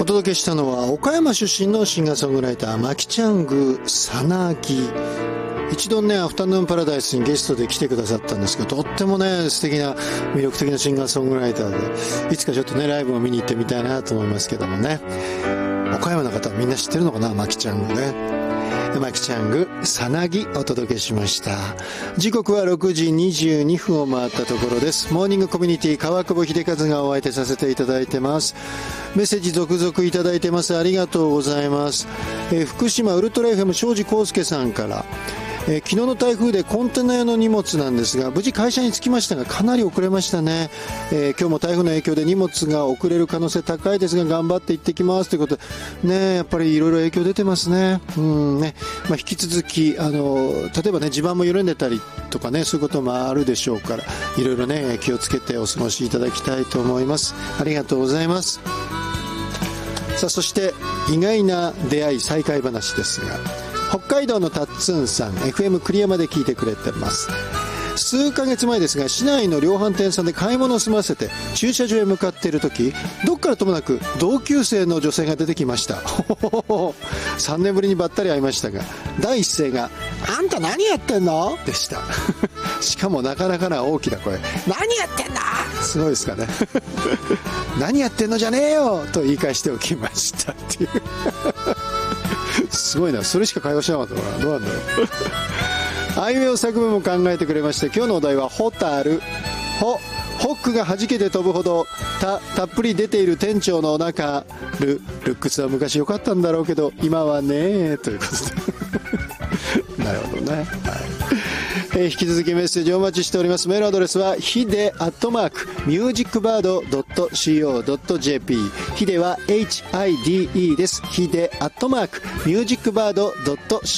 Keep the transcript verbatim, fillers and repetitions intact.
お届けしたのは岡山出身のシンガーソングライターマキチャングさなぎ。一度ねアフタヌーンパラダイスにゲストで来てくださったんですけど、とってもね素敵な魅力的なシンガーソングライターで、いつかちょっとねライブを見に行ってみたいなと思いますけどもね。岡山の方はみんな知ってるのかな、マキチャングね。マキチャングさなぎお届けしました。時刻はろくじにじゅうにふんを回ったところです。モーニングコミュニティ川久保秀和がお相手させていただいてます。メッセージ続々いただいてます。ありがとうございます。えー、福島ウルトラ エフエム 庄司康介さんから、えー、昨日の台風でコンテナ用の荷物なんですが無事会社に着きましたがかなり遅れましたね。えー、今日も台風の影響で荷物が遅れる可能性高いですが頑張って行ってきますということでね、やっぱりいろいろ影響出てますね。うんね、まあ、引き続きあの例えばね地盤も緩んでたりとかね、そういうこともあるでしょうからいろいろね気をつけてお過ごしいただきたいと思います。ありがとうございます。さあそして意外な出会い再会話ですが、北海道のタッツンさん エフエム 栗山で聞いてくれてます。数ヶ月前ですが市内の量販店さんで買い物を済ませて駐車場へ向かっている時、どっからともなく同級生の女性が出てきました。さんねんぶりにばったり会いましたが第一声があんた何やってんのでした。しかもなかなかな大きな声、何やってんだ、すごいですかね。何やってんのじゃねえよと言い返しておきましたっていう。すごいな、それしか会話しなかったかな、どうなんだろう。あいうえお作文も考えてくれまして、今日のお題はホタル。ホホックが弾けて飛ぶほど た, たっぷり出ている店長のお腹。ルルックスは昔良かったんだろうけど今はねということで。なるほどね、はい。えー、引き続きメッセージお待ちしております。メールアドレスはヒデアットマークミュージックバードドットシーオードットジェーピー、 ヒデは エイチアイディーイー です。ヒデアットマークミュージックバードドット